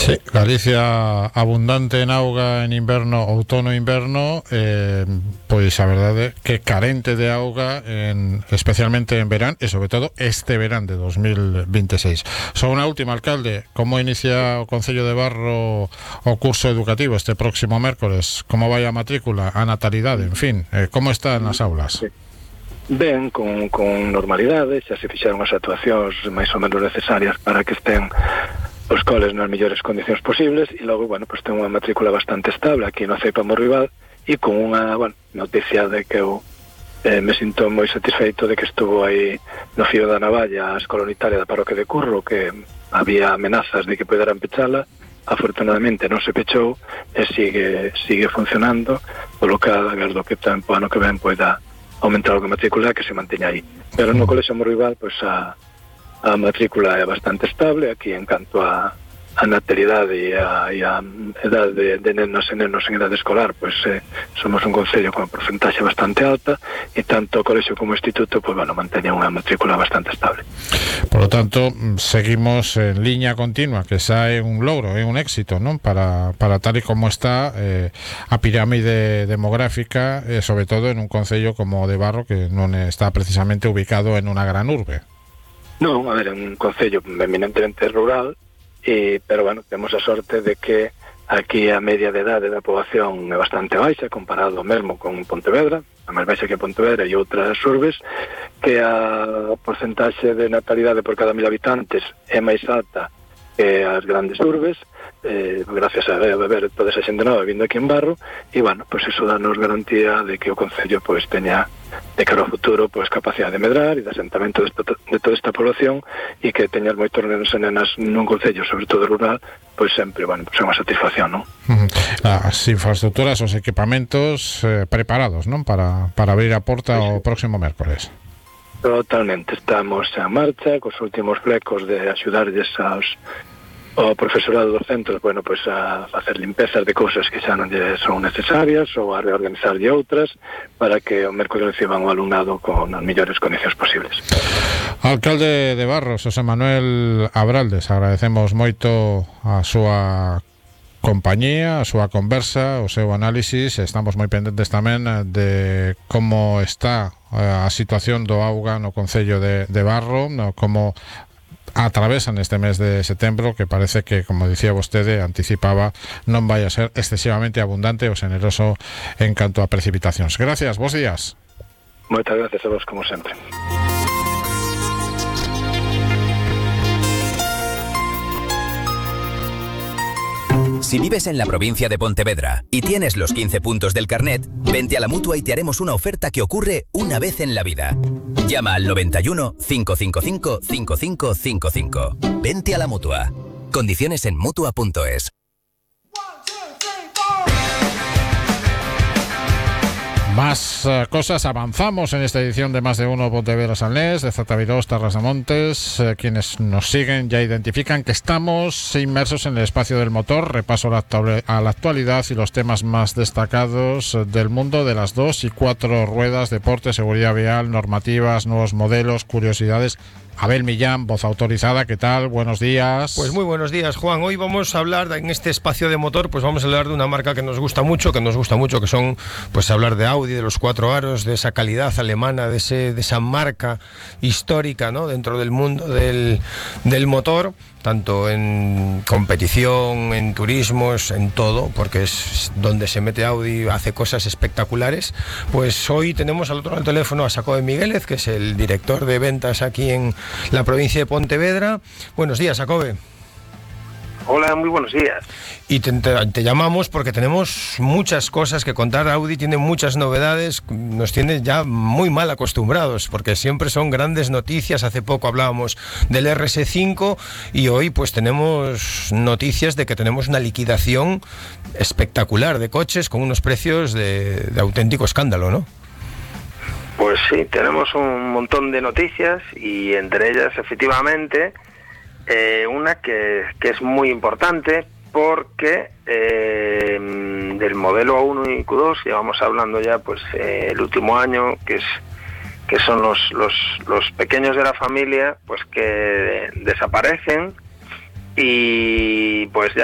Sí, Galicia abundante en auga en inverno, outono e inverno, pois a verdade que carente de auga especialmente en verán e sobre todo este verán de 2026. Só unha última, alcalde, como inicia o Concello de Barro o curso educativo este próximo mércores? Como vai a matrícula, a natalidade, en fin, como están as aulas? Sí. Ben, con normalidade, xa se fixeron as actuacións máis ou menos necesarias para que estén os coles nas mellores condicións posibles e logo, bueno, pues ten unha matrícula bastante estable aquí no Ceipa Morrival e con unha, bueno, noticia de que eu me sinto moi satisfeito de que estuvo aí no fío da navalla a escola unitaria da parroquia de Curro, que había amenazas de que poderan pechala. Afortunadamente non se pechou e sigue funcionando, polo que agardo que tempo ano que ven poida aumentar a matrícula que se manteña aí. Pero no colexio Morrival, pues a matrícula é bastante estable. Aquí en canto a natalidade e a edade de nenos e nenos en idade escolar, pues somos un concello con porcentaxe bastante alta e tanto o colexio como o instituto, pues bueno, manteña unha matrícula bastante estable. Por lo tanto, seguimos en liña continua, que xa é un logro, é un éxito, non? Para tal e como está a pirámide demográfica, sobre todo en un concello como o de Barro, que non está precisamente ubicado en unha gran urbe. Non, a ver, é un concello eminentemente rural, pero bueno, temos a sorte de que aquí a media de edade da poboación é bastante baixa comparado mesmo con Pontevedra, a máis baixa que Pontevedra e outras urbes, que a porcentaxe de natalidade por cada 1000 habitantes é máis alta que as grandes urbes, gracias a ver toda esa xente nova vindo aquí en Barro, e bueno, pues eso danos garantía de que o concello pues teña de cara ao futuro pues capacidade de medrar e de asentamento de toda esta población, e que teñas moitos nenos e nenas nun concello, sobre todo rural, pues sempre, bueno, pues é unha satisfacción, non? As infraestructuras, os equipamentos preparados, non? Para abrir a porta o próximo mércores. Totalmente, estamos en marcha cos últimos flecos de axudarlles ao profesorado dos centros, bueno, pues a facer limpezas de cousas que xa non lle son necesarias ou a reorganizarlle outras para que o mércores reciban o alumnado con as mellores condicións posibles. Alcalde de Barro, José Manuel Abraldes, agradecemos moito a súa compañía, a súa conversa, o seu análisis. Estamos moi pendentes tamén de como está a situación do auga no Concello de Barro, como atravesan este mes de setembro, que parece que, como dicía vostede, anticipaba, non vai a ser excesivamente abundante ou generoso en canto a precipitacións. Gracias, bons días. Moitas gracias a vos, como sempre. Si vives en la provincia de Pontevedra y tienes los 15 puntos del carnet, vente a la Mutua y te haremos una oferta que ocurre una vez en la vida. Llama al 91 555 5555. Vente a la Mutua. Condiciones en Mutua.es. Más cosas, avanzamos en esta edición de Más de Uno Pontevedra Salnés, de Zatavirós, Tarras de Montes. Quienes nos siguen ya identifican que estamos inmersos en el espacio del motor, repaso a la actualidad y los temas más destacados del mundo de las 2 y 4 ruedas, deporte, seguridad vial, normativas, nuevos modelos, curiosidades. Abel Millán, voz autorizada, ¿qué tal? Buenos días. Pues muy buenos días, Juan. Hoy vamos a hablar en este espacio de motor, pues vamos a hablar de una marca que nos gusta mucho, que son, pues hablar de Audi, de los 4 aros, de esa calidad alemana, de esa marca histórica, ¿no? Dentro del mundo del motor, tanto en competición, en turismos, en todo, porque es donde se mete Audi, hace cosas espectaculares. Pues hoy tenemos al otro lado del teléfono a Xacobe Miguélez, que es el director de ventas aquí en la provincia de Pontevedra. Buenos días, Xacobe. Hola, muy buenos días. Y te llamamos porque tenemos muchas cosas que contar. Audi tiene muchas novedades, nos tiene ya muy mal acostumbrados, porque siempre son grandes noticias. Hace poco hablábamos del RS5 y hoy pues tenemos noticias de que tenemos una liquidación espectacular de coches con unos precios de auténtico escándalo, ¿no? Pues sí, tenemos un montón de noticias y entre ellas efectivamente una que es muy importante, porque del modelo A1 y Q2 llevamos hablando ya pues el último año, que son los pequeños de la familia, pues que desaparecen, y pues ya